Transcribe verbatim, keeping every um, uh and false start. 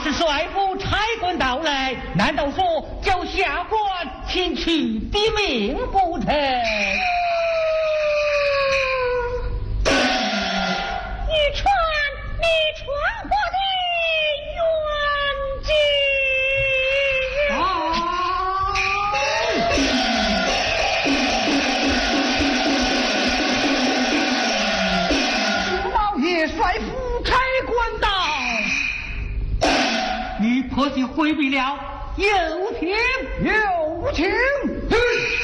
是帅府差官到来，难道说叫下官前去抵命不成？ 你传你传过的冤情。 朱老爷，帅府差官到，你可惜回避了。有请，有请。